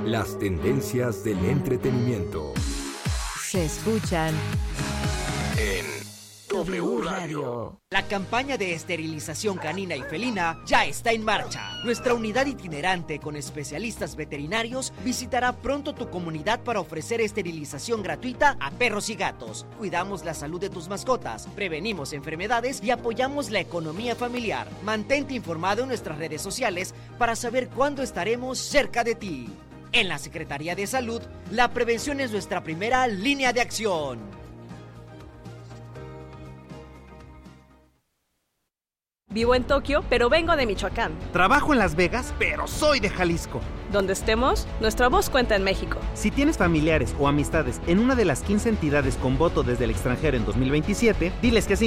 Las tendencias del entretenimiento se escuchan en W Radio. La campaña de esterilización canina y felina ya está en marcha. Nuestra unidad itinerante con especialistas veterinarios visitará pronto tu comunidad para ofrecer esterilización gratuita a perros y gatos. Cuidamos la salud de tus mascotas, prevenimos enfermedades y apoyamos la economía familiar. Mantente informado en nuestras redes sociales para saber cuándo estaremos cerca de ti. En la Secretaría de Salud, la prevención es nuestra primera línea de acción. Vivo en Tokio, pero vengo de Michoacán. Trabajo en Las Vegas, pero soy de Jalisco. Donde estemos, nuestra voz cuenta en México. Si tienes familiares o amistades en una de las 15 entidades con voto desde el extranjero en 2027, diles que sí.